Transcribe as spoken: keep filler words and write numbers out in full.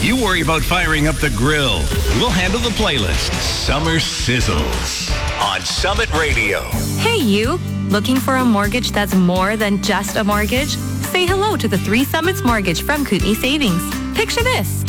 You worry about firing up the grill. We'll handle the playlist. Summer Sizzles on Summit Radio. Hey, you. Looking for a mortgage that's more than just a mortgage? Say hello to the Three Summits Mortgage from Kootenay Savings. Picture this.